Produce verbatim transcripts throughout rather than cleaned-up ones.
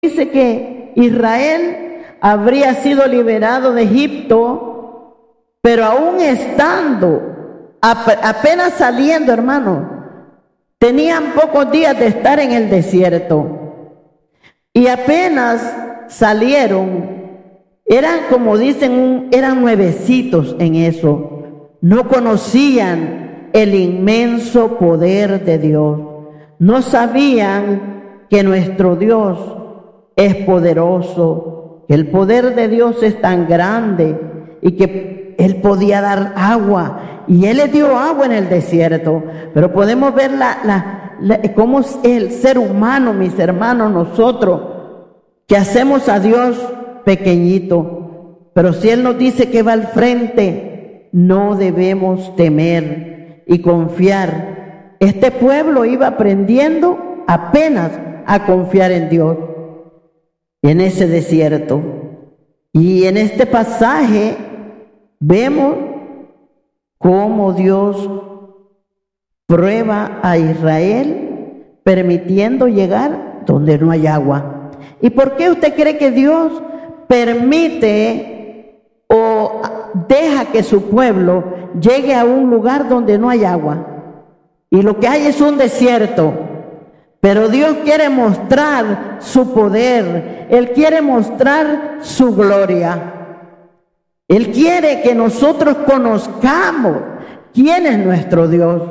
dice que Israel habría sido liberado de Egipto, pero aún estando, apenas saliendo, hermano, tenían pocos días de estar en el desierto. Y apenas salieron, eran como dicen, un, eran nuevecitos en eso. No conocían el inmenso poder de Dios. No sabían que nuestro Dios es poderoso, que el poder de Dios es tan grande y que Él podía dar agua. Y Él les dio agua en el desierto. Pero podemos ver la, la, la, cómo es el ser humano, mis hermanos, nosotros, que hacemos a Dios pequeñito. Pero si Él nos dice que va al frente, no debemos temer y confiar. Este pueblo iba aprendiendo apenas a confiar en Dios en ese desierto. Y en este pasaje vemos cómo Dios prueba a Israel permitiendo llegar donde no hay agua. ¿Y por qué usted cree que Dios permite o deja que su pueblo llegue a un lugar donde no hay agua? Y lo que hay es un desierto. Pero Dios quiere mostrar su poder. Él quiere mostrar su gloria. Él quiere que nosotros conozcamos quién es nuestro Dios.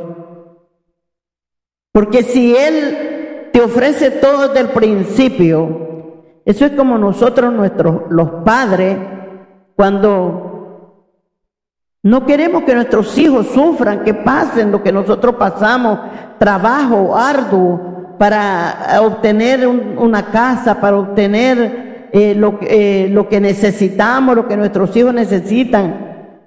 Porque si Él te ofrece todo desde el principio, eso es como nosotros, nuestros, los padres, cuando no queremos que nuestros hijos sufran, que pasen lo que nosotros pasamos, trabajo arduo para obtener un, una casa, para obtener eh, lo, eh, lo que necesitamos, lo que nuestros hijos necesitan.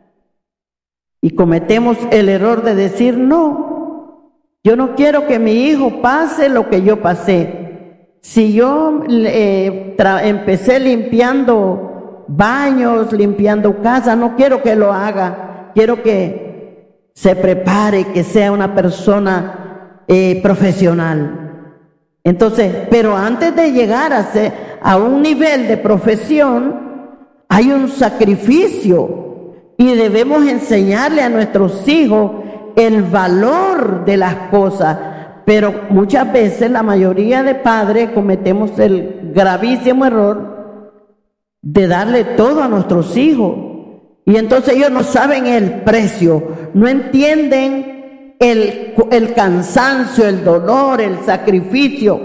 Y cometemos el error de decir, no, yo no quiero que mi hijo pase lo que yo pasé. Si yo eh, empecé limpiando baños, limpiando casas, no quiero que lo haga. Quiero que se prepare, que sea una persona eh, profesional. Entonces, pero antes de llegar a, ser, a un nivel de profesión, hay un sacrificio y debemos enseñarle a nuestros hijos el valor de las cosas. Pero muchas veces la mayoría de padres cometemos el gravísimo error de darle todo a nuestros hijos. Y entonces ellos no saben el precio, no entienden el, el cansancio, el dolor, el sacrificio.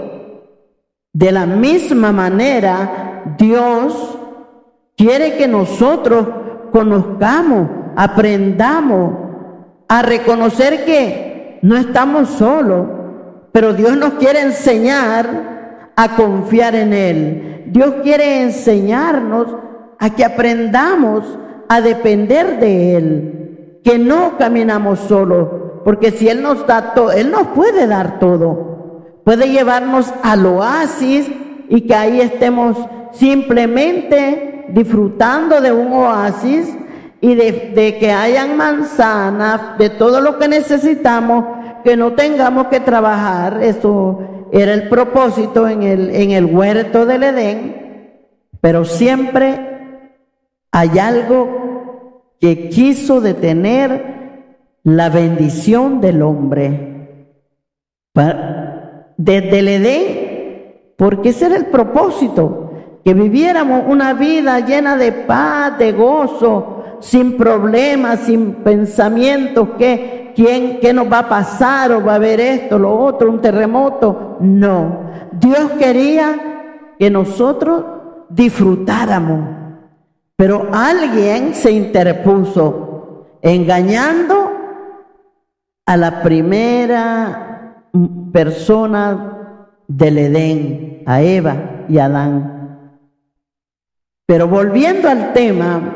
De la misma manera, Dios quiere que nosotros conozcamos, aprendamos a reconocer que no estamos solos. Pero Dios nos quiere enseñar a confiar en Él. Dios quiere enseñarnos a que aprendamos a depender de Él, que no caminamos solos, porque si Él nos da todo, Él nos puede dar todo. Puede llevarnos al oasis y que ahí estemos simplemente disfrutando de un oasis y de, de que hayan manzanas, de todo lo que necesitamos, que no tengamos que trabajar. Eso era el propósito en el, en el huerto del Edén. Pero siempre hay algo que quiso detener la bendición del hombre. Desde el Edén, porque ese era el propósito, que viviéramos una vida llena de paz, de gozo, sin problemas, sin pensamientos que ¿Quién, ¿Qué nos va a pasar? ¿O va a haber esto, lo otro, un terremoto? No. Dios quería que nosotros disfrutáramos. Pero alguien se interpuso, engañando a la primera persona del Edén, a Eva y a Adán. Pero volviendo al tema,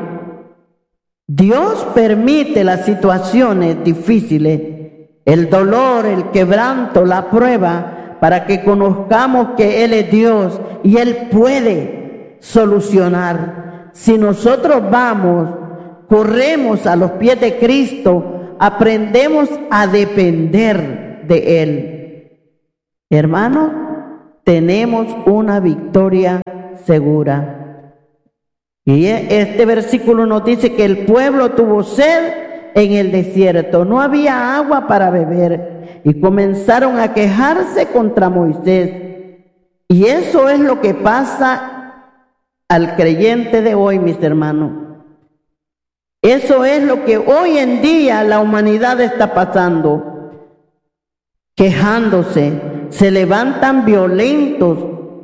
Dios permite las situaciones difíciles, el dolor, el quebranto, la prueba, para que conozcamos que Él es Dios y Él puede solucionar. Si nosotros vamos, corremos a los pies de Cristo, aprendemos a depender de Él. Hermanos, tenemos una victoria segura. Y este versículo nos dice que el pueblo tuvo sed en el desierto, no había agua para beber, y comenzaron a quejarse contra Moisés. Y eso es lo que pasa al creyente de hoy, mis hermanos. Eso es lo que hoy en día la humanidad está pasando, quejándose, se levantan violentos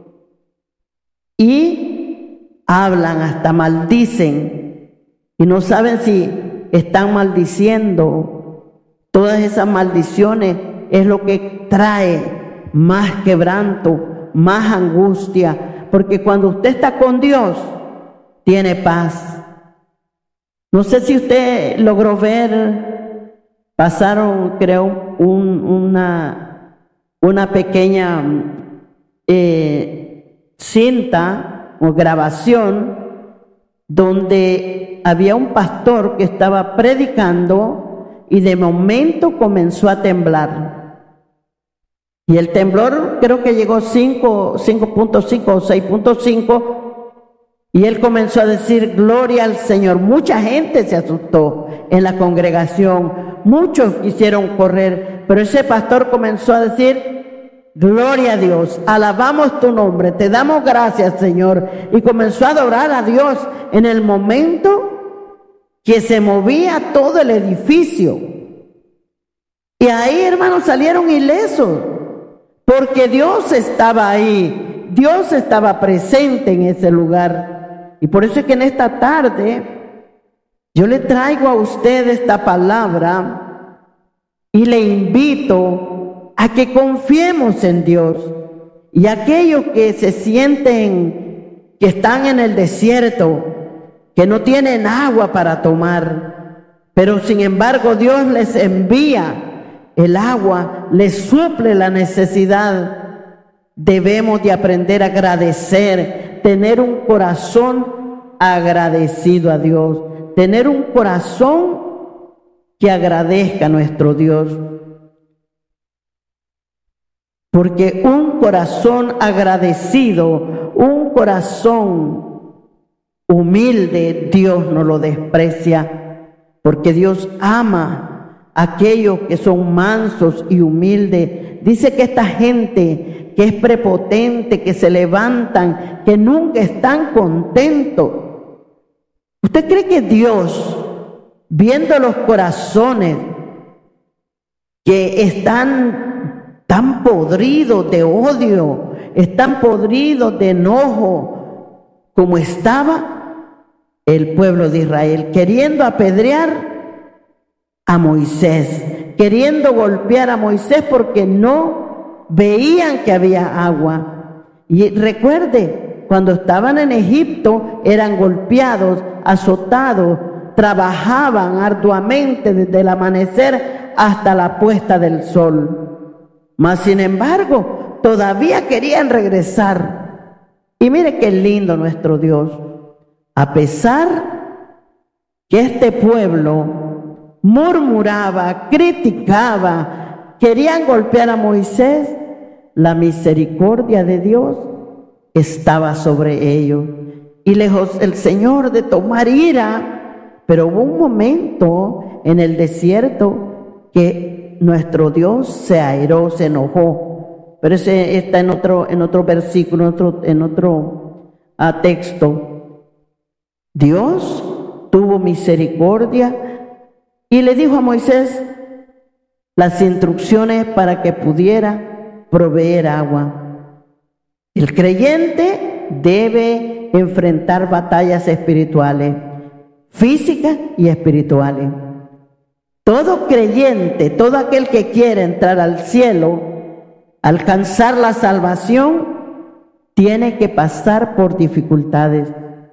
y hablan, hasta maldicen, y no saben si están maldiciendo. Todas esas maldiciones es lo que trae más quebranto, más angustia, porque cuando usted está con Dios, tiene paz. No sé si usted logró ver, pasaron, creo, un, una, una pequeña eh, cinta o grabación donde había un pastor que estaba predicando y de momento comenzó a temblar. Y el temblor creo que llegó a cinco punto cinco o seis punto cinco. Y él comenzó a decir, gloria al Señor. Mucha gente se asustó en la congregación, muchos quisieron correr, pero ese pastor comenzó a decir, gloria a Dios, alabamos tu nombre, te damos gracias, Señor. Y comenzó a adorar a Dios en el momento que se movía todo el edificio. Y ahí, hermanos, salieron ilesos, porque Dios estaba ahí, Dios estaba presente en ese lugar. Y por eso es que en esta tarde yo le traigo a usted esta palabra y le invito a que confiemos en Dios. Y aquellos que se sienten que están en el desierto, que no tienen agua para tomar, pero sin embargo Dios les envía el agua, les suple la necesidad. Debemos de aprender a agradecer, tener un corazón agradecido a Dios, tener un corazón que agradezca a nuestro Dios. Porque un corazón agradecido, un corazón humilde, Dios no lo desprecia, porque Dios ama a aquellos que son mansos y humildes. Dice que esta gente que es prepotente, que se levantan, que nunca están contentos. ¿Usted cree que Dios, viendo los corazones que están tan podridos de odio, están podridos de enojo, como estaba el pueblo de Israel, queriendo apedrear a Moisés, queriendo golpear a Moisés porque no veían que había agua? Y recuerde, cuando estaban en Egipto eran golpeados, azotados, trabajaban arduamente desde el amanecer hasta la puesta del sol. Mas sin embargo, todavía querían regresar. Y mire qué lindo nuestro Dios. A pesar que este pueblo murmuraba, criticaba, querían golpear a Moisés, la misericordia de Dios estaba sobre ellos. Y lejos el Señor de tomar ira, pero hubo un momento en el desierto que nuestro Dios se airó, se enojó. Pero ese está en otro, en otro versículo, en otro, en otro uh, texto. Dios tuvo misericordia y le dijo a Moisés las instrucciones para que pudiera proveer agua. El creyente debe enfrentar batallas espirituales, físicas y espirituales. Todo creyente, todo aquel que quiere entrar al cielo, alcanzar la salvación, tiene que pasar por dificultades,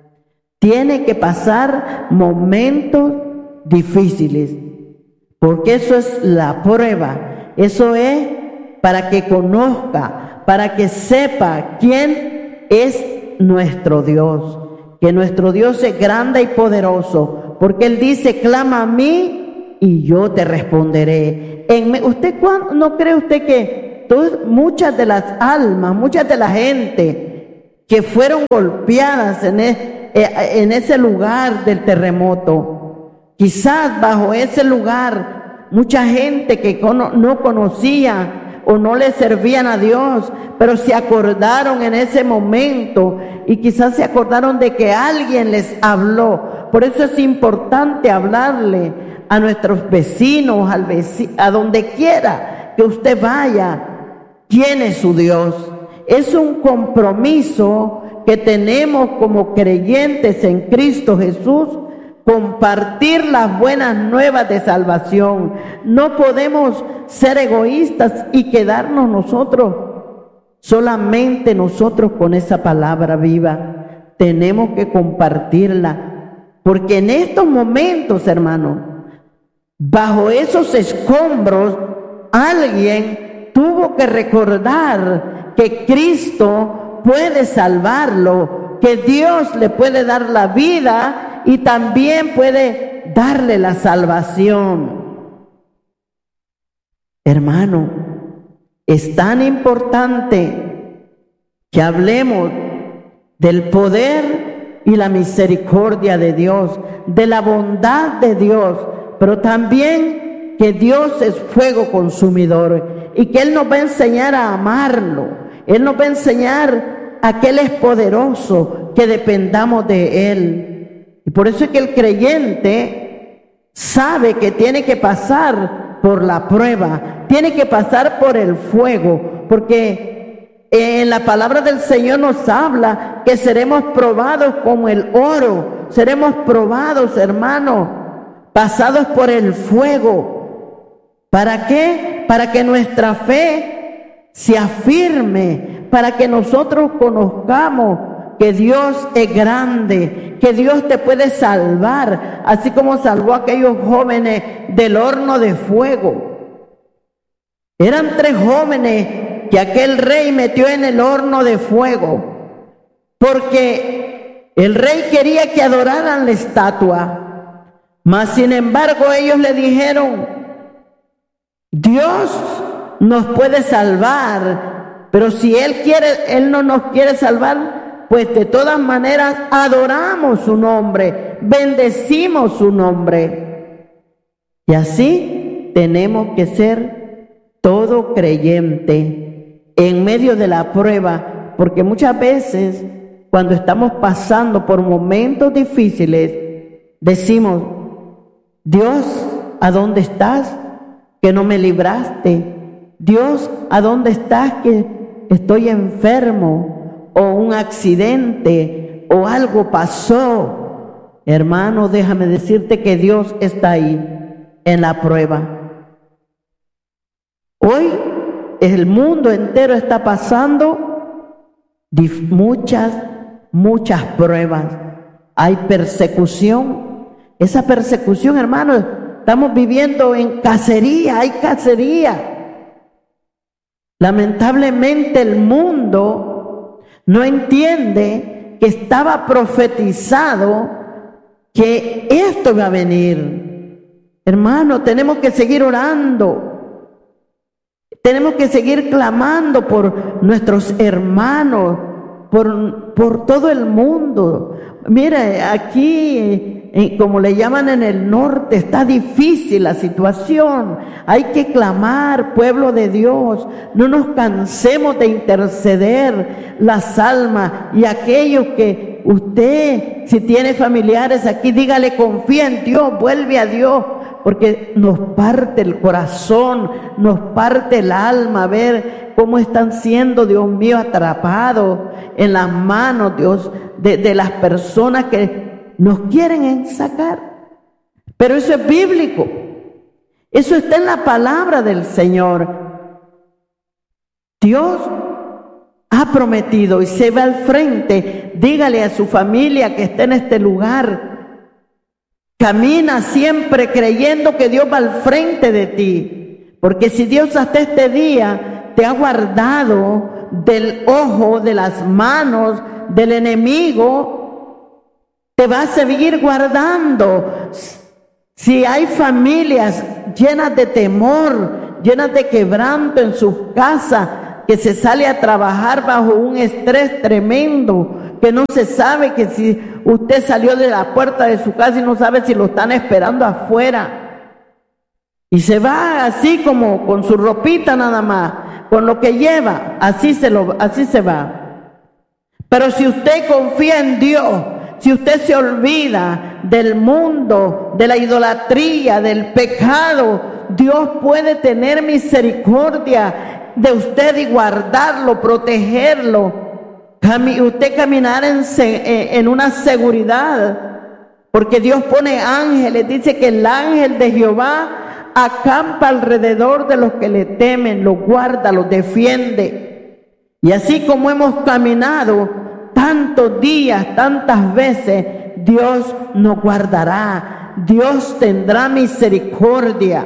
tiene que pasar momentos difíciles, porque eso es la prueba, eso es para que conozca, para que sepa quién es nuestro Dios, que nuestro Dios es grande y poderoso, porque Él dice, clama a mí y yo te responderé. En, ¿usted no cree usted que todo, muchas de las almas, muchas de la gente que fueron golpeadas en, e, en ese lugar del terremoto, quizás bajo ese lugar, mucha gente que no conocía o no le servían a Dios, pero se acordaron en ese momento y quizás se acordaron de que alguien les habló. Por eso es importante hablarle a nuestros vecinos, al vecino, a donde quiera que usted vaya, quién es su Dios. Es un compromiso que tenemos como creyentes en Cristo Jesús, compartir las buenas nuevas de salvación. No podemos ser egoístas y quedarnos nosotros, solamente nosotros con esa palabra viva. Tenemos que compartirla, porque en estos momentos, hermanos, bajo esos escombros, alguien tuvo que recordar que Cristo puede salvarlo, que Dios le puede dar la vida y también puede darle la salvación. Hermano, es tan importante que hablemos del poder y la misericordia de Dios, de la bondad de Dios, pero también que Dios es fuego consumidor y que Él nos va a enseñar a amarlo. Él nos va a enseñar a que Él es poderoso, que dependamos de Él. Y por eso es que el creyente sabe que tiene que pasar por la prueba, tiene que pasar por el fuego, porque en la palabra del Señor nos habla que seremos probados como el oro, seremos probados, hermanos, pasados por el fuego. ¿Para qué? Para que nuestra fe se afirme, para que nosotros conozcamos que Dios es grande, que Dios te puede salvar, así como salvó a aquellos jóvenes del horno de fuego. Eran tres jóvenes que aquel rey metió en el horno de fuego, porque el rey quería que adoraran la estatua, mas sin embargo ellos le dijeron: Dios nos puede salvar, pero si Él quiere, Él no nos quiere salvar, pues de todas maneras adoramos su nombre, bendecimos su nombre. Y así tenemos que ser todo creyente en medio de la prueba, porque muchas veces cuando estamos pasando por momentos difíciles, decimos: Dios, ¿a dónde estás? Que no me libraste. Dios, ¿a dónde estás? Que estoy enfermo, o un accidente, o algo pasó. Hermano, déjame decirte que Dios está ahí en la prueba. Hoy el mundo entero está pasando muchas, muchas pruebas. Hay persecución. Esa persecución, hermano, estamos viviendo en cacería, hay cacería. Lamentablemente el mundo no entiende que estaba profetizado que esto va a venir. Hermano, tenemos que seguir orando. Tenemos que seguir clamando por nuestros hermanos, por, por todo el mundo. Mire, aquí, eh, como le llaman en el norte, está difícil la situación. Hay que clamar, pueblo de Dios. No nos cansemos de interceder las almas. Y aquellos que usted, si tiene familiares aquí, dígale: confía en Dios, vuelve a Dios. Porque nos parte el corazón, nos parte el alma ver cómo están siendo, Dios mío, atrapados en las manos, Dios, de, de las personas que nos quieren sacar. Pero eso es bíblico. Eso está en la palabra del Señor. Dios ha prometido y se va al frente. Dígale a su familia que está en este lugar: camina siempre creyendo que Dios va al frente de ti, porque si Dios hasta este día te ha guardado del ojo, de las manos del enemigo, te va a seguir guardando. Si hay familias llenas de temor, llenas de quebranto en sus casas, que se sale a trabajar bajo un estrés tremendo, que no se sabe que si usted salió de la puerta de su casa y no sabe si lo están esperando afuera. Y se va así como con su ropita nada más, con lo que lleva, así se, lo, así se va. Pero si usted confía en Dios, si usted se olvida del mundo, de la idolatría, del pecado, Dios puede tener misericordia de usted y guardarlo, protegerlo. Cami- usted caminar en, se- en una seguridad, porque Dios pone ángeles, dice que el ángel de Jehová acampa alrededor de los que le temen, los guarda, los defiende. Y así como hemos caminado tantos días, tantas veces, Dios nos guardará, Dios tendrá misericordia.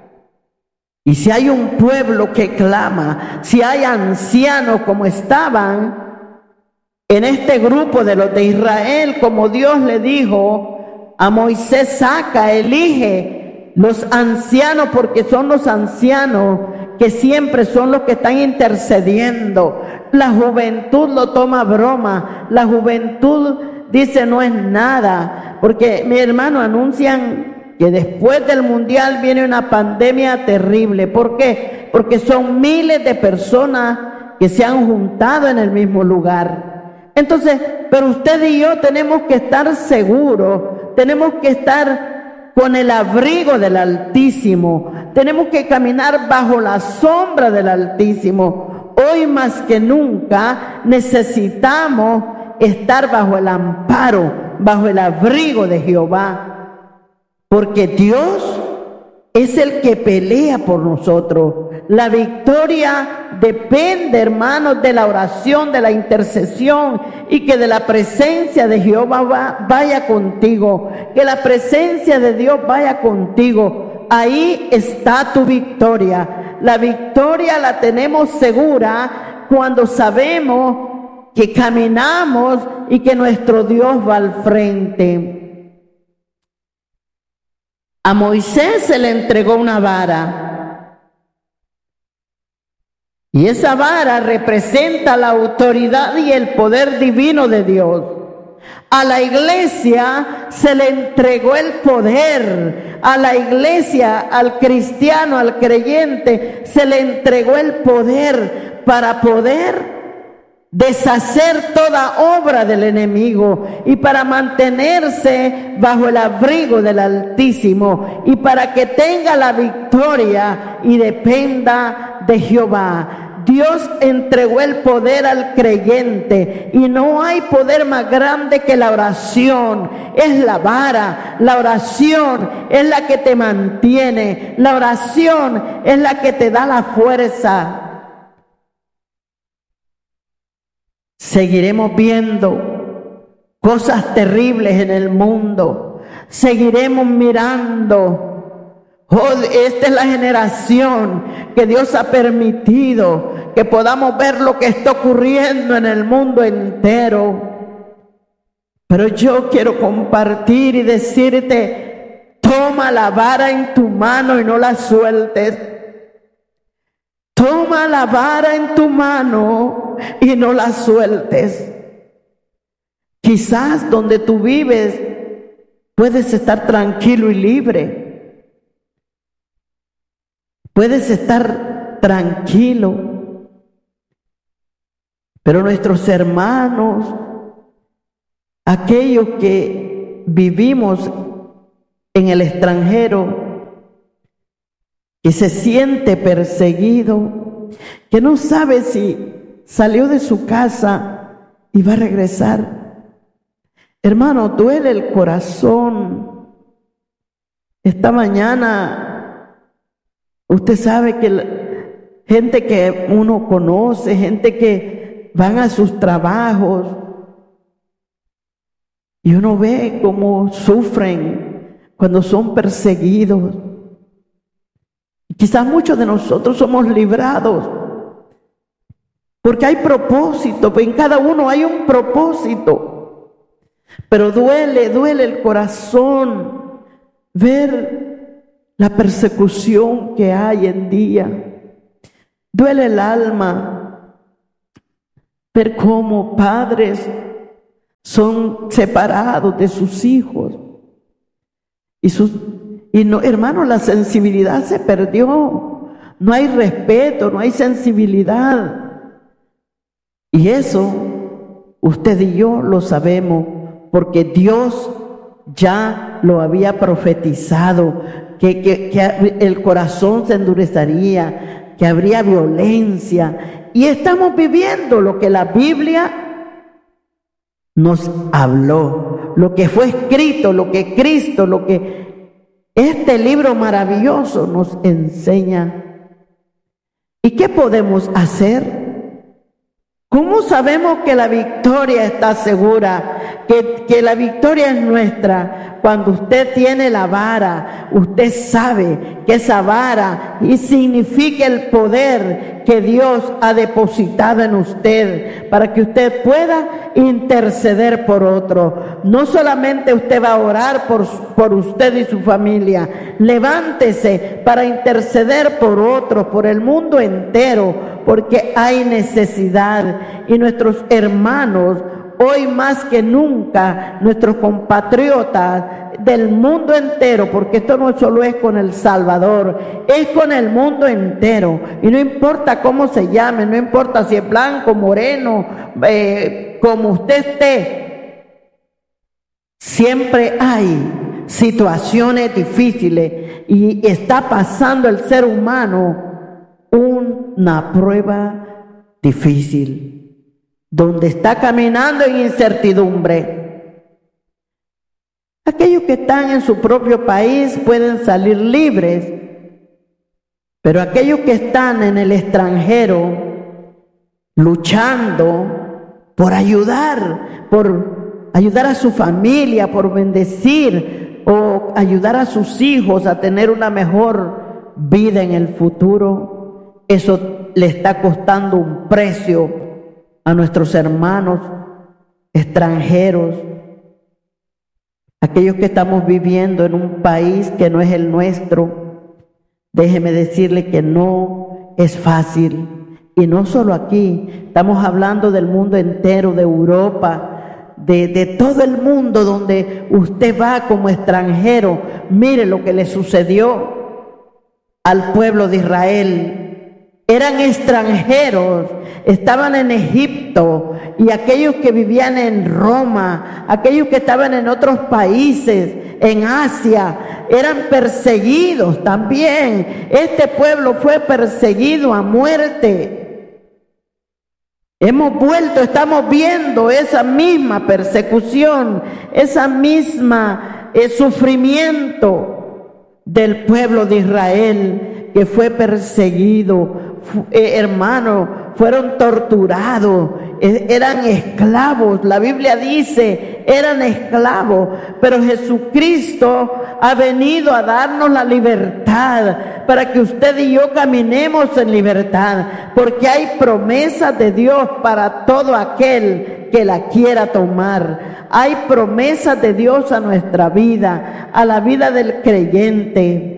Y si hay un pueblo que clama, si hay ancianos como estaban en este grupo de los de Israel, como Dios le dijo a Moisés, saca, elige los ancianos, porque son los ancianos que siempre son los que están intercediendo. La juventud lo toma a broma, la juventud dice no es nada, porque mi hermano anuncian que después del mundial viene una pandemia terrible. ¿Por qué? Porque son miles de personas que se han juntado en el mismo lugar. Entonces, pero usted y yo tenemos que estar seguros, tenemos que estar con el abrigo del Altísimo, tenemos que caminar bajo la sombra del Altísimo. Hoy más que nunca necesitamos estar bajo el amparo, bajo el abrigo de Jehová, porque Dios es el que pelea por nosotros. La victoria depende, hermanos, de la oración, de la intercesión, y que de la presencia de Jehová va, vaya contigo, que la presencia de Dios vaya contigo. Ahí está tu victoria. La victoria la tenemos segura cuando sabemos que caminamos y que nuestro Dios va al frente. A Moisés se le entregó una vara, y esa vara representa la autoridad y el poder divino de Dios. A la iglesia se le entregó el poder, a la iglesia, al cristiano, al creyente, se le entregó el poder para poder deshacer toda obra del enemigo y para mantenerse bajo el abrigo del Altísimo y para que tenga la victoria y dependa de Jehová. Dios entregó el poder al creyente y no hay poder más grande que la oración. Es la vara, la oración es la que te mantiene, la oración es la que te da la fuerza. Seguiremos viendo cosas terribles en el mundo. Seguiremos mirando. Oh, esta es la generación que Dios ha permitido que podamos ver lo que está ocurriendo en el mundo entero. Pero yo quiero compartir y decirte, toma la vara en tu mano y no la sueltes. Toma la vara en tu mano y no la sueltes. Quizás donde tú vives puedes estar tranquilo y libre. Puedes estar tranquilo. Pero nuestros hermanos, aquellos que vivimos en el extranjero, que se siente perseguido, que no sabe si salió de su casa y va a regresar. Hermano, duele el corazón. Esta mañana, usted sabe que la gente que uno conoce, gente que van a sus trabajos, y uno ve cómo sufren cuando son perseguidos. Quizás muchos de nosotros somos librados porque hay propósito, en cada uno hay un propósito. Pero duele, duele el corazón ver la persecución que hay en día. Duele el alma ver cómo padres son separados de sus hijos. Y, sus, y no, hermano, la sensibilidad se perdió. No hay respeto, no hay sensibilidad. Y eso usted y yo lo sabemos, porque Dios ya lo había profetizado, que, que, que el corazón se endurecería, que habría violencia. Y estamos viviendo lo que la Biblia nos habló, lo que fue escrito, lo que Cristo, lo que este libro maravilloso nos enseña. ¿Y qué podemos hacer? ¿Cómo sabemos que la victoria está segura? Que, que la victoria es nuestra. Cuando usted tiene la vara, usted sabe que esa vara y significa el poder que Dios ha depositado en usted para que usted pueda interceder por otro. No solamente usted va a orar por, por usted y su familia. Levántese para interceder por otros, por el mundo entero, porque hay necesidad. Y nuestros hermanos, hoy más que nunca, nuestros compatriotas del mundo entero, porque esto no solo es con El Salvador, es con el mundo entero. Y no importa cómo se llame, no importa si es blanco, moreno, eh, como usted esté, siempre hay situaciones difíciles y está pasando el ser humano una prueba difícil, donde está caminando en incertidumbre. Aquellos que están en su propio país pueden salir libres, pero aquellos que están en el extranjero luchando por ayudar, por ayudar a su familia, por bendecir o ayudar a sus hijos a tener una mejor vida en el futuro, eso le está costando un precio a nuestros hermanos extranjeros, aquellos que estamos viviendo en un país que no es el nuestro. Déjeme decirle que no es fácil. Y no solo aquí, estamos hablando del mundo entero, de Europa, de, de todo el mundo donde usted va como extranjero. Mire lo que le sucedió al pueblo de Israel. Eran extranjeros, estaban en Egipto, y aquellos que vivían en Roma, aquellos que estaban en otros países, en Asia, eran perseguidos también. Este pueblo fue perseguido a muerte. Hemos vuelto, estamos viendo esa misma persecución, esa misma eh, sufrimiento del pueblo de Israel que fue perseguido. Eh, hermano, fueron torturados, eh, eran esclavos. La Biblia dice, eran esclavos, pero Jesucristo ha venido a darnos la libertad para que usted y yo caminemos en libertad, porque hay promesas de Dios para todo aquel que la quiera tomar. Hay promesas de Dios a nuestra vida, a la vida del creyente.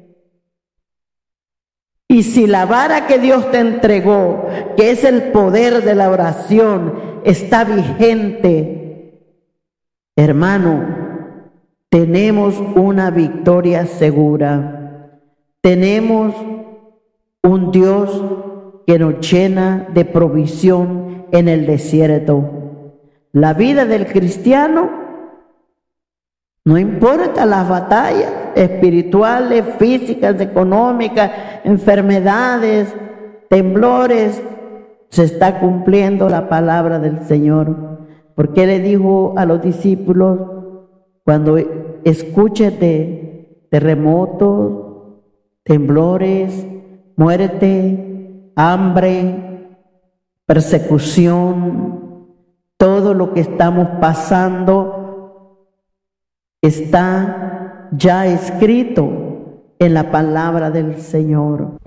Y si la vara que Dios te entregó, que es el poder de la oración, está vigente, hermano, tenemos una victoria segura. Tenemos un Dios que nos llena de provisión en el desierto. La vida del cristiano, no importa las batallas espirituales, físicas, económicas, enfermedades, temblores, se está cumpliendo la palabra del Señor. Porque le dijo a los discípulos, cuando escuches de terremotos, temblores, muerte, hambre, persecución, todo lo que estamos pasando está ya escrito en la palabra del Señor.